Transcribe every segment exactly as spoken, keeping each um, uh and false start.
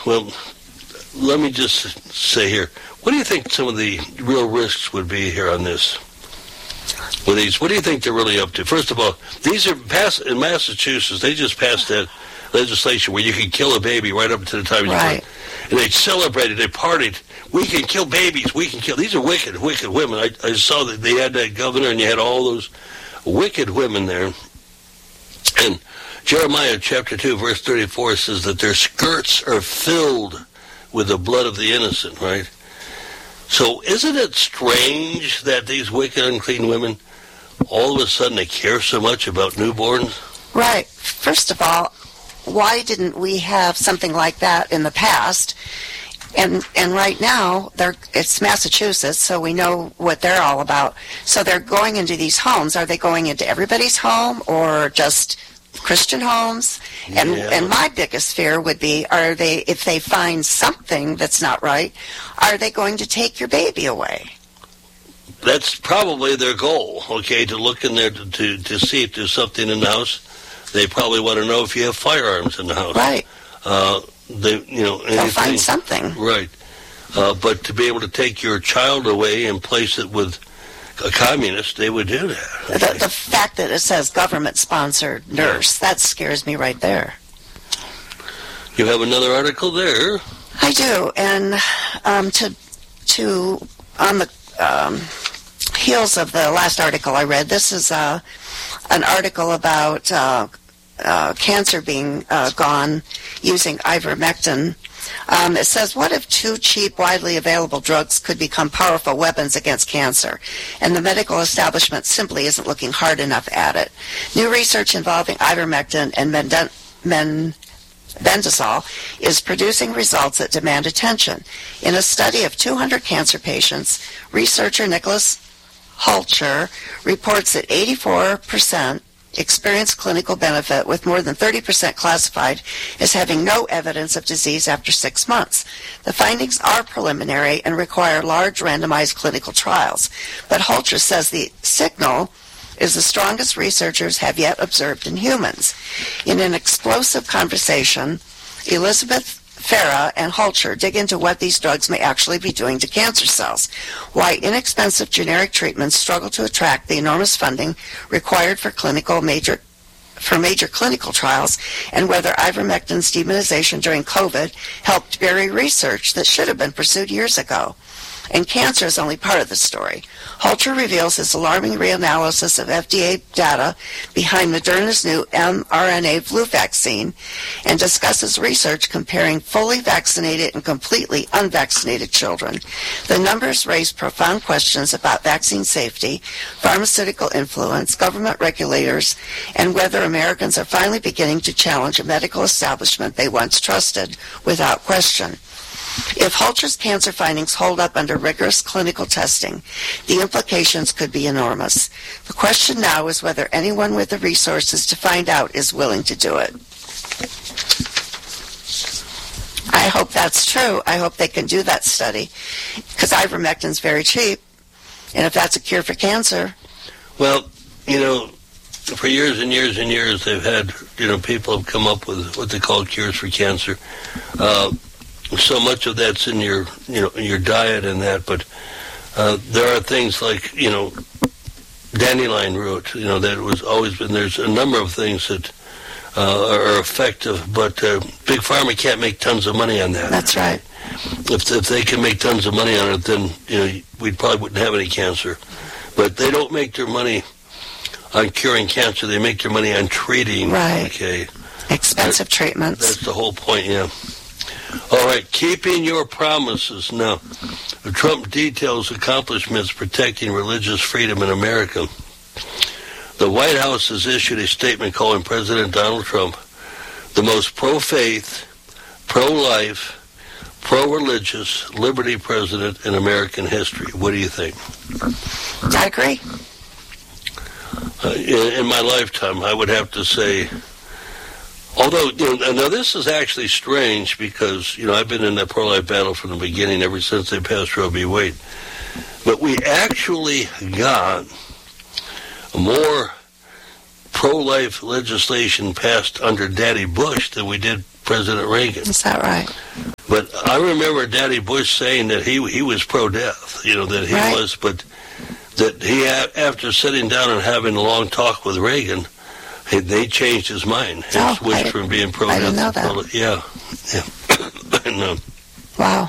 Well, let me just say here, what do you think some of the real risks would be here on this? With these, what do you think they're really up to? First of all, these are passed in Massachusetts. They just passed that legislation where you can kill a baby right up to the time right. you're born. And they celebrated, they partied. We can kill babies. We can kill. These are wicked, wicked women. I, I saw that they had that governor, and you had all those wicked women there. And Jeremiah chapter two, verse thirty-four says that their skirts are filled with the blood of the innocent, right? So isn't it strange that these wicked, unclean women, all of a sudden they care so much about newborns? Right. First of all, why didn't we have something like that in the past? And and right now, they're, it's Massachusetts, so we know what they're all about. So they're going into these homes. Are they going into everybody's home or just Christian homes? And yeah. and my biggest fear would be, are they, if they find something that's not right, are they going to take your baby away? That's probably their goal, okay, to look in there to, to, to see if there's something in the house. They probably want to know if you have firearms in the house. Right. Uh, they, you know, anything. They'll find something. Right. Uh, but to be able to take your child away and place it with a communist, they would do that. Okay? The, the fact that it says government-sponsored nurse, yeah. that scares me right there. You have another article there. I do, and um, to to on the um, heels of the last article I read, this is uh, an article about uh, uh, cancer being uh, gone using ivermectin. Um, it says, what if two cheap, widely available drugs could become powerful weapons against cancer? And the medical establishment simply isn't looking hard enough at it. New research involving ivermectin and menden- men- bendazole is producing results that demand attention. In a study of two hundred cancer patients, researcher Nicholas Hulcher reports that eighty-four percent experienced clinical benefit, with more than thirty percent classified as having no evidence of disease after six months. The findings are preliminary and require large randomized clinical trials, but Hulcher says the signal is the strongest researchers have yet observed in humans. In an explosive conversation, Elizabeth Farah and Hulcher dig into what these drugs may actually be doing to cancer cells, why inexpensive generic treatments struggle to attract the enormous funding required for clinical major for major clinical trials, and whether ivermectin's demonization during COVID helped bury research that should have been pursued years ago. And cancer is only part of the story. Hulcher reveals his alarming reanalysis of F D A data behind Moderna's new mRNA flu vaccine and discusses research comparing fully vaccinated and completely unvaccinated children. The numbers raise profound questions about vaccine safety, pharmaceutical influence, government regulators, and whether Americans are finally beginning to challenge a medical establishment they once trusted without question. If Hulcher's cancer findings hold up under rigorous clinical testing, the implications could be enormous. The question now is whether anyone with the resources to find out is willing to do it. I hope that's true. I hope they can do that study, because ivermectin's very cheap, and if that's a cure for cancer... Well, you know, for years and years and years, they've had, you know, people have come up with what they call cures for cancer. Uh, So much of that's in your, you know, your diet and that, but uh, there are things like, you know, dandelion root, you know, that was always been, there's a number of things that uh, are effective, but uh, Big Pharma can't make tons of money on that. That's right. If if they can make tons of money on it, then, you know, we probably wouldn't have any cancer. But they don't make their money on curing cancer, they make their money on treating. Right. Okay. Expensive that, treatments. That's the whole point, yeah. All right, keeping your promises. Now, Trump details accomplishments protecting religious freedom in America. The White House has issued a statement calling President Donald Trump the most pro-faith, pro-life, pro-religious liberty president in American history. What do you think? I agree. Uh, in, in my lifetime, I would have to say... Although, you know, now this is actually strange because, you know, I've been in that pro-life battle from the beginning ever since they passed Roe v. Wade. But we actually got more pro-life legislation passed under Daddy Bush than we did President Reagan. Is that right? But I remember Daddy Bush saying that he he was pro-death, you know, that he right. was, but that he, after sitting down and having a long talk with Reagan, he, they changed his mind. He oh, switched I, from being pro-death I didn't know to that. pro- yeah, yeah. and, um, wow.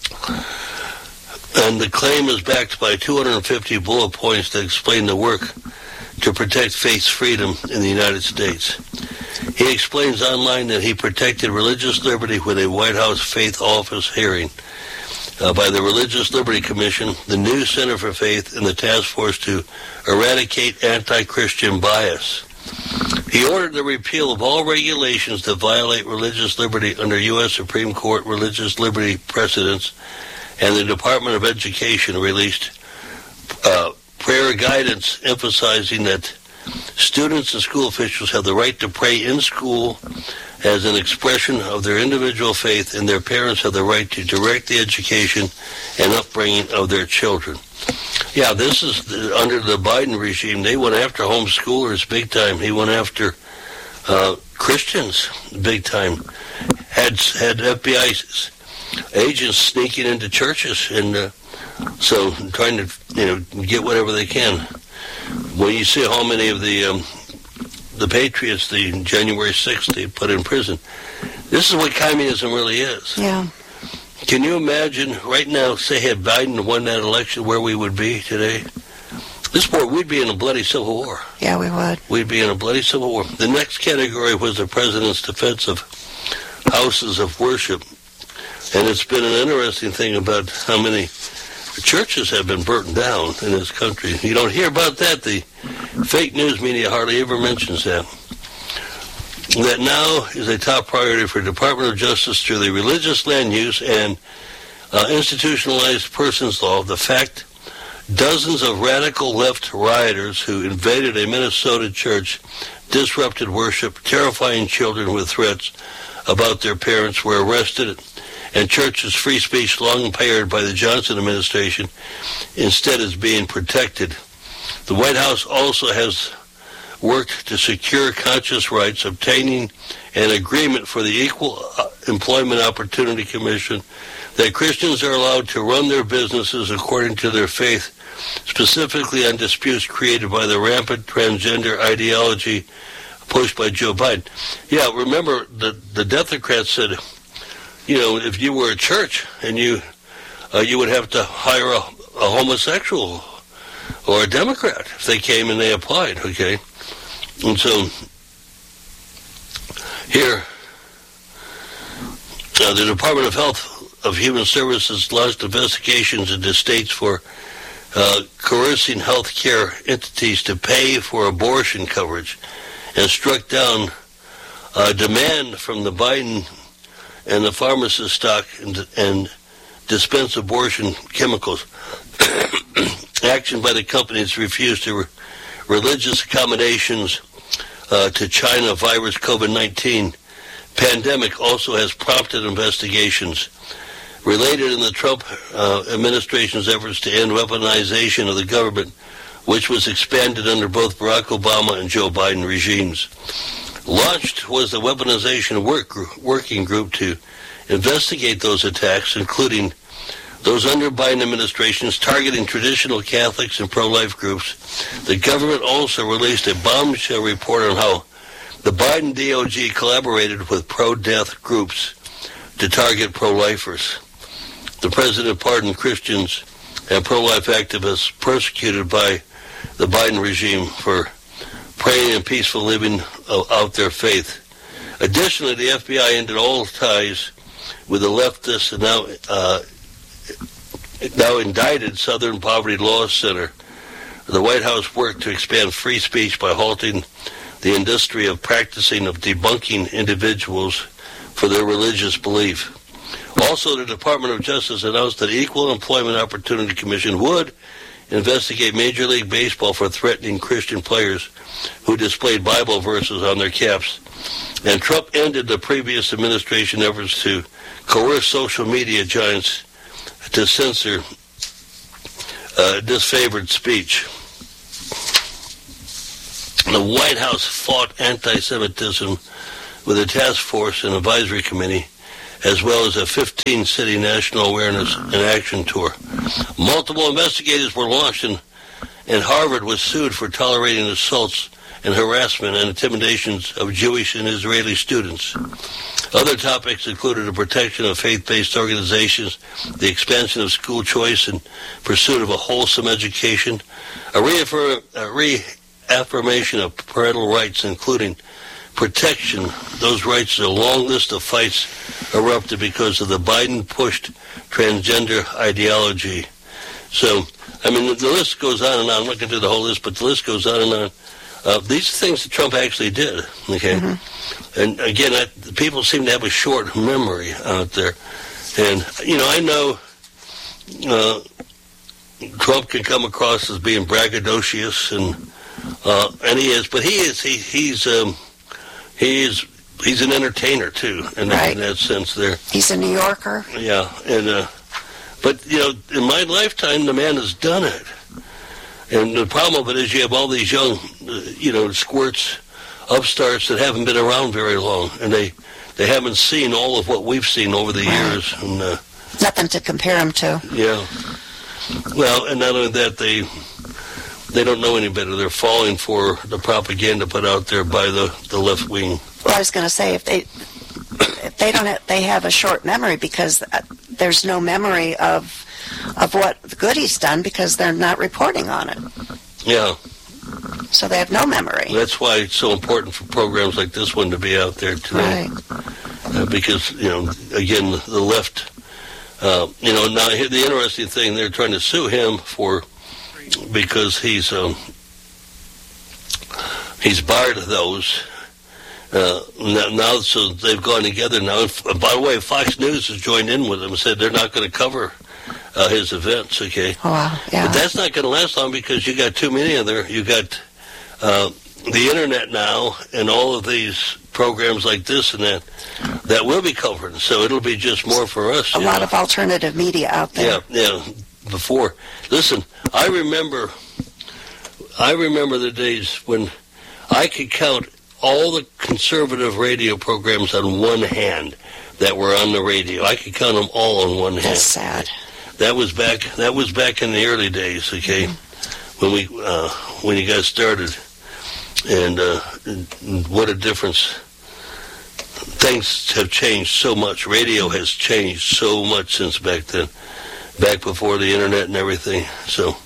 And the claim is backed by two hundred fifty bullet points that explain the work to protect faith freedom in the United States. He explains online that he protected religious liberty with a White House Faith Office hearing uh, by the Religious Liberty Commission, the new Center for Faith, and the Task Force to eradicate anti-Christian bias. He ordered the repeal of all regulations that violate religious liberty under U S Supreme Court religious liberty precedents, and the Department of Education released uh, prayer guidance emphasizing that students and school officials have the right to pray in school as an expression of their individual faith, and their parents have the right to direct the education and upbringing of their children. Yeah, this is the, under the Biden regime. They went after homeschoolers big time. He went after uh, Christians big time. Had had F B I agents sneaking into churches, and uh, so trying to you know get whatever they can. When you see how many of the um, the patriots, the January sixth, they put in prison, this is what communism really is. Yeah. Can you imagine right now, say had Biden won that election, where we would be today? This war, we'd be in a bloody civil war. Yeah, we would. We'd be in a bloody civil war. The next category was the president's defense of houses of worship. And it's been an interesting thing about how many churches have been burnt down in this country. You don't hear about that. The fake news media hardly ever mentions that. That now is a top priority for the Department of Justice through the Religious Land Use and uh, Institutionalized Persons Law. The fact dozens of radical left rioters who invaded a Minnesota church, disrupted worship, terrifying children with threats about their parents, were arrested, and churches' free speech, long impaired by the Johnson administration, instead is being protected. The White House also has worked to secure conscious rights, obtaining an agreement for the Equal Employment Opportunity Commission that Christians are allowed to run their businesses according to their faith, specifically on disputes created by the rampant transgender ideology pushed by Joe Biden. Yeah, remember, the, the Democrats said, you know, if you were a church and you uh, you would have to hire a, a homosexual or a Democrat if they came and they applied, okay? And so here, uh, the Department of Health of Human Services launched investigations into states for uh, coercing health care entities to pay for abortion coverage, and struck down uh, demand from the Biden and the pharmacist stock and, and dispense abortion chemicals. Action by the companies refused to re- religious accommodations uh, to China virus COVID nineteen pandemic also has prompted investigations related in the Trump uh, administration's efforts to end weaponization of the government, which was expanded under both Barack Obama and Joe Biden regimes. Launched was the weaponization work group, working group to investigate those attacks, including those under Biden administrations targeting traditional Catholics and pro-life groups. The government also released a bombshell report on how the Biden D O J collaborated with pro-death groups to target pro-lifers. The president pardoned Christians and pro-life activists persecuted by the Biden regime for praying and peaceful living out their faith. Additionally, the F B I ended all ties with the leftist and now uh, now indicted Southern Poverty Law Center. The White House worked to expand free speech by halting the industry of practicing of debunking individuals for their religious belief. Also, the Department of Justice announced that the Equal Employment Opportunity Commission would investigate Major League Baseball for threatening Christian players who displayed Bible verses on their caps. And Trump ended the previous administration efforts to coerce social media giants to censor uh, disfavored speech. The White House fought anti-Semitism with a task force and advisory committee as well as a fifteen-city national awareness and action tour. Multiple investigators were launched, and, and Harvard was sued for tolerating assaults and harassment and intimidations of Jewish and Israeli students. Other topics included the protection of faith-based organizations, the expansion of school choice in pursuit of a wholesome education, a, reaffirm, a reaffirmation of parental rights, including protection. Those rights, a long list of fights erupted because of the Biden-pushed transgender ideology. So, I mean, the, the list goes on and on. I'm not going to do the whole list, but the list goes on and on. Uh, these are things that Trump actually did, okay? Mm-hmm. And again, I, people seem to have a short memory out there. And, you know, I know uh, Trump can come across as being braggadocious, and uh, and he is, but he is, he, he's, um, he is, he's an entertainer, too, in, right. in that sense there. He's a New Yorker. Yeah, and, uh, but, you know, in my lifetime, the man has done it. And the problem of it is you have all these young, uh, you know, squirts, upstarts that haven't been around very long, and they, they haven't seen all of what we've seen over the right. years. And uh, nothing to compare them to. Yeah. Well, and not only that, they they don't know any better. They're falling for the propaganda put out there by the, the left wing. Well, I was going to say, if they if they don't have, they have a short memory because there's no memory of. of what good he's done because they're not reporting on it. Yeah. So they have no memory. That's why it's so important for programs like this one to be out there today. Right. Uh, because, you know, again, the left, uh, you know, now the interesting thing, they're trying to sue him for, because he's, um, he's barred those. Uh, now, now, so they've gone together now. And by the way, Fox News has joined in with them and said they're not going to cover Uh, his events, okay? Oh, wow. Yeah. But that's not going to last long because you got too many of there. You got uh, the internet now and all of these programs like this and that that will be covered. So it'll be just more for us. A lot know? of alternative media out there. Yeah, yeah. Before, listen, I remember, I remember the days when I could count all the conservative radio programs on one hand that were on the radio. I could count them all on one hand. That's sad. That was back. That was back in the early days, okay, mm-hmm. when we uh, when you got started, and uh, what a difference! Things have changed so much. Radio has changed so much since back then, back before the internet and everything. So,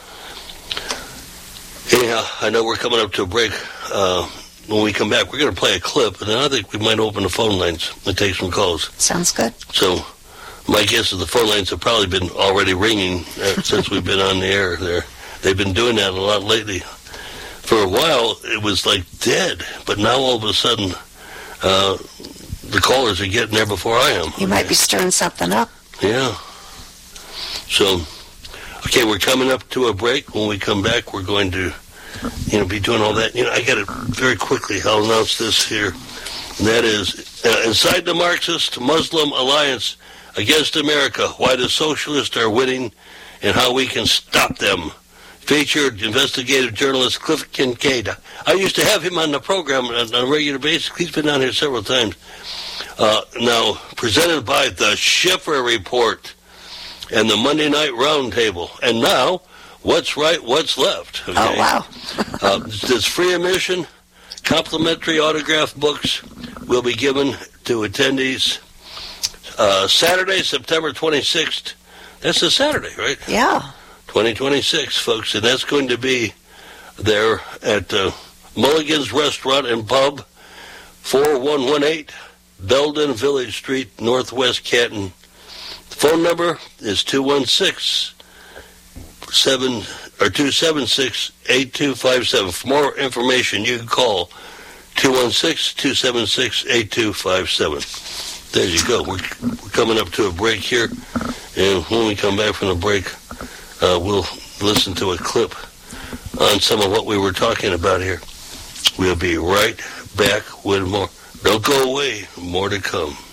anyhow, I know we're coming up to a break. Uh, when we come back, we're going to play a clip, and then I think we might open the phone lines and take some calls. Sounds good. So. My guess is the phone lines have probably been already ringing uh, since we've been on the air there. They've been doing that a lot lately. For a while, it was like dead, but now all of a sudden, uh, the callers are getting there before I am. You might be stirring something up. Yeah. So, okay, we're coming up to a break. When we come back, we're going to, you know, be doing all that. You know, I got to very quickly, I'll announce this here. And that is, uh, inside the Marxist Muslim Alliance Against America, Why the Socialists Are Winning and How We Can Stop Them. Featured investigative journalist Cliff Kincaid. I used to have him on the program on a regular basis. He's been on here several times. Uh, now, presented by the Schiffer Report and the Monday Night Roundtable. And now, What's Right, What's Left. Okay? Oh, wow. uh, this free admission, complimentary autograph books will be given to attendees Uh, Saturday, September twenty-sixth. That's a Saturday, right? Yeah. twenty twenty-six, folks. And that's going to be there at uh, Mulligan's Restaurant and Pub, four one one eight Belden Village Street, Northwest Canton. The phone number is two one six, seven or two seven six, eight two five seven. For more information, you can call two one six, two seven six, eight two five seven. There you go. We're, we're coming up to a break here, and when we come back from the break, uh, we'll listen to a clip on some of what we were talking about here. We'll be right back with more. Don't go away. More to come.